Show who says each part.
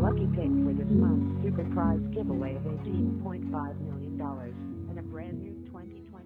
Speaker 1: lucky pick for this month's super prize giveaway of $18.5 million and a brand new